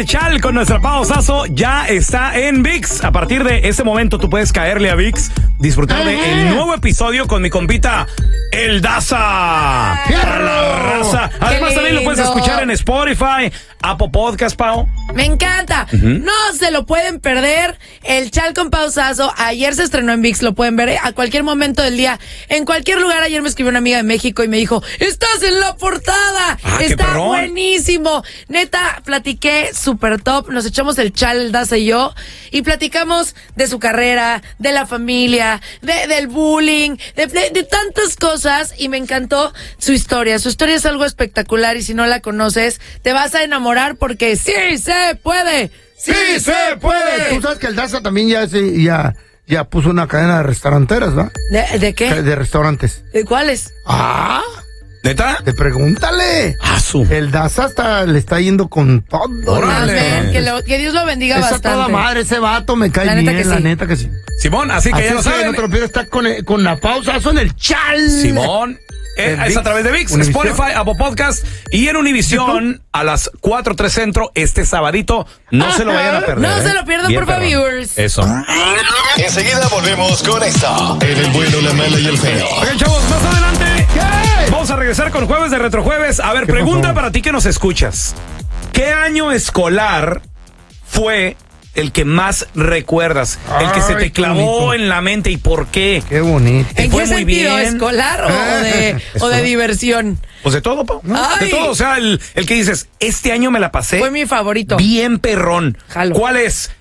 Chal con nuestra Pao Sasso ya está en ViX. A partir de ese momento tú puedes caerle a ViX, disfrutar de el nuevo episodio con mi compita El Daza. Para la raza. Además también lo puedes escuchar en Spotify, Apple Podcast, Pao. Me encanta. No se lo pueden perder. El Chal con Pao Sasso ayer se estrenó en ViX. Lo pueden ver a cualquier momento del día, en cualquier lugar. Ayer me escribió una amiga de México y me dijo: ¡estás en la portada! Está buenísimo. Neta, platiqué súper top. Nos echamos el Chal, el Daza y yo, y platicamos de su carrera, de la familia, del bullying, de tantas cosas, y me encantó su historia. Su historia es algo espectacular, y si no la conoces, te vas a enamorar, porque sí se puede. ¡Sí se puede! Tú sabes que el Daza también ya puso una cadena de restauranteras, ¿va? ¿De qué? De restaurantes. ¿De cuáles? ¿Ah? ¿Neta? Te pregúntale. El Daza le está yendo con todo. Órale. Que Dios lo bendiga bastante. Toda madre, ese vato me cae bien, la neta que sí. Simón, así que ya lo saben. No te lo pierdas, está con la Pao Sasso en el Chal. Simón. Es a través de ViX, Spotify, Apple Podcast y en Univisión a las 4:03 Centro este sabadito. No se lo vayan a perder. No se lo pierdan, por favor, viewers. Eso. Enseguida volvemos con esta. En el bueno, la mala y el feo. Oigan, chavos, más adelante vamos a regresar con Jueves de Retrojueves. A ver, pregunta para ti que nos escuchas. ¿Qué año escolar fue el que más recuerdas? El que se te clavó en la mente, ¿y por qué? Qué bonito. ¿En qué sentido? ¿Escolar o de diversión? Pues de todo, Pau. De todo, o sea, el que dices, este año me la pasé. Fue mi favorito. Bien perrón. Jalo. ¿Cuál es?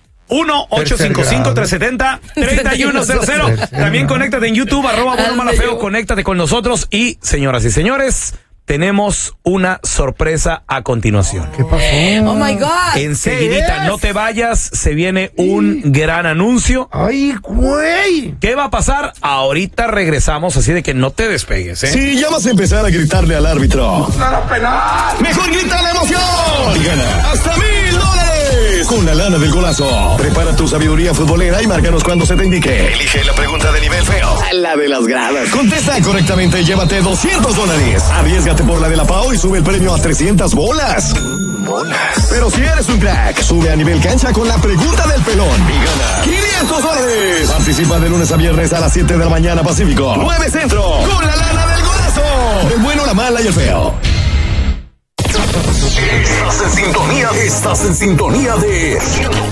1-855-370-3100. También conéctate en YouTube, @buenomalafeo. Conéctate con nosotros. Y, señoras y señores, tenemos una sorpresa a continuación. ¿Qué pasó? Oh my God. Enseguidita, no te vayas, se viene un gran anuncio. ¡Ay, güey! ¿Qué va a pasar? Ahorita regresamos, así de que no te despegues, ¿eh? Si ya vas a empezar a gritarle al árbitro, ¡Nada penal! ¡mejor grita la emoción! Y gana hasta $1,000 con la lana del golazo. Prepara tu sabiduría futbolera y márcanos cuando se te indique. Elige la pregunta de nivel feo, la de las gradas. Contesta correctamente y llévate $200. Arriésgate por la de la Pau y sube el premio a 300 bolas. Pero si eres un crack, sube a nivel cancha con la pregunta del pelón y gana $500. Participa de lunes a viernes a las 7 de la mañana Pacífico, 9 Centro, con la lana del golazo. El bueno, la mala y el feo. Estás en sintonía de